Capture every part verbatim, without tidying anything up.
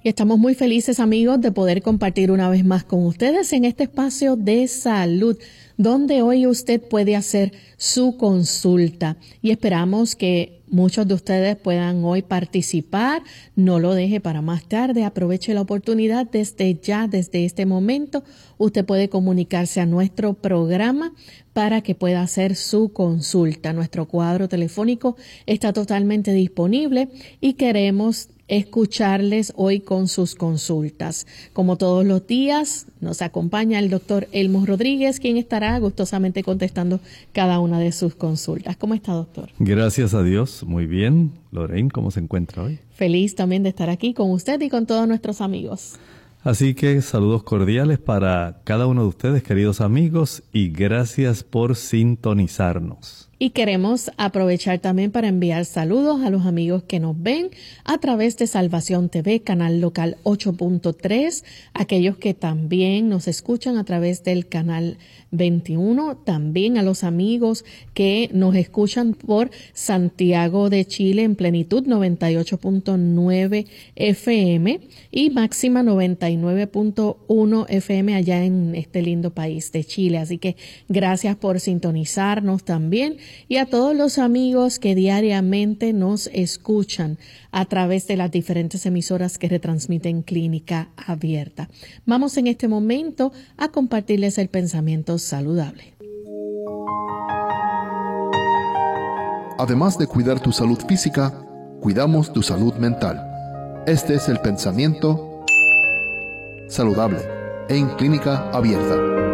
Y estamos muy felices, amigos, de poder compartir una vez más con ustedes en este espacio de salud, donde hoy usted puede hacer su consulta. Y esperamos que muchos de ustedes puedan hoy participar. No lo deje para más tarde. Aproveche la oportunidad desde ya, desde este momento. Usted puede comunicarse a nuestro programa para que pueda hacer su consulta. Nuestro cuadro telefónico está totalmente disponible y queremos escucharles hoy con sus consultas. Como todos los días, nos acompaña el doctor Elmo Rodríguez, quien estará gustosamente contestando cada una de sus consultas. ¿Cómo está, doctor? Gracias a Dios, muy bien. Lorraine, ¿cómo se encuentra hoy? Feliz también de estar aquí con usted y con todos nuestros amigos. Así que saludos cordiales para cada uno de ustedes, queridos amigos, y gracias por sintonizarnos. Y queremos aprovechar también para enviar saludos a los amigos que nos ven a través de Salvación T V, canal local ocho punto tres, aquellos que también nos escuchan a través del canal veintiuno, también a los amigos que nos escuchan por Santiago de Chile en Plenitud noventa y ocho punto nueve F M y Máxima noventa y nueve punto uno F M allá en este lindo país de Chile. Así que gracias por sintonizarnos también. Y a todos los amigos que diariamente nos escuchan a través de las diferentes emisoras que retransmiten Clínica Abierta. Vamos en este momento a compartirles el pensamiento saludable. Además de cuidar tu salud física, cuidamos tu salud mental. Este es el pensamiento saludable en Clínica Abierta.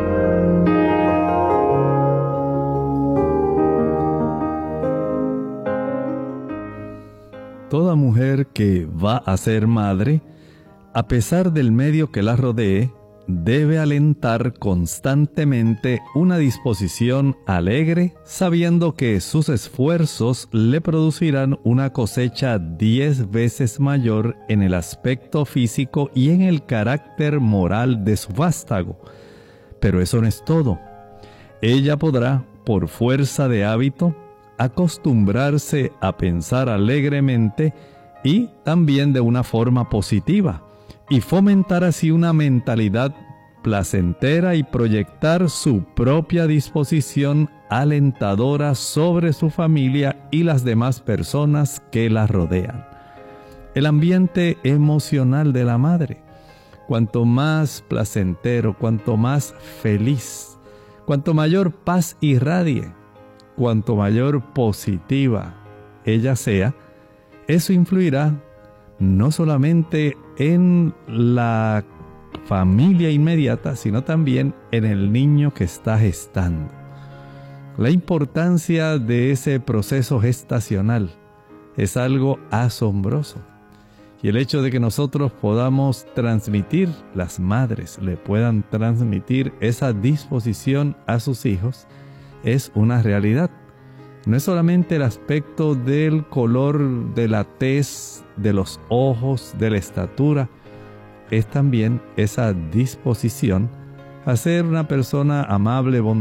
Toda mujer que va a ser madre, a pesar del medio que la rodee, debe alentar constantemente una disposición alegre, sabiendo que sus esfuerzos le producirán una cosecha diez veces mayor en el aspecto físico y en el carácter moral de su vástago. Pero eso no es todo. Ella podrá, por fuerza de hábito, acostumbrarse a pensar alegremente y también de una forma positiva, y fomentar así una mentalidad placentera y proyectar su propia disposición alentadora sobre su familia y las demás personas que la rodean. El ambiente emocional de la madre, cuanto más placentero, cuanto más feliz, cuanto mayor paz irradie, cuanto mayor positiva ella sea, eso influirá no solamente en la familia inmediata, sino también en el niño que está gestando. La importancia de ese proceso gestacional es algo asombroso. Y el hecho de que nosotros podamos transmitir, las madres le puedan transmitir esa disposición a sus hijos, es una realidad. No es solamente el aspecto del color de la tez, de los ojos, de la estatura, es también esa disposición a ser una persona amable, bondadosa,